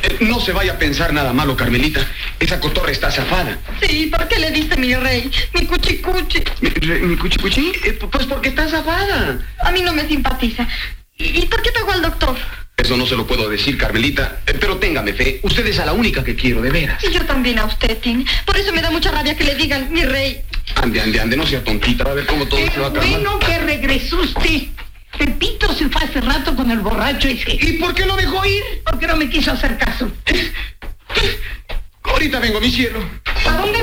No se vaya a pensar nada malo, Carmelita. Esa cotorra está zafada. Sí, ¿por qué le diste mi rey? Mi cuchicuchi. ¿Mi cuchicuchi? Pues porque está zafada. A mí no me simpatiza. ¿Y por qué pegó al doctor? Eso no se lo puedo decir, Carmelita. Pero téngame fe. Usted es a la única que quiero, de veras. Y yo también a usted, Tim. Por eso me da mucha rabia que le digan mi rey. Ande, no sea tontita. Va a ver cómo todo se va a calmar. Bueno que regresó usted. Pepito se fue hace rato con el borracho ese. ¿Y por qué lo dejó ir? Porque no me quiso hacer caso. Ahorita vengo, mi cielo. ¿A dónde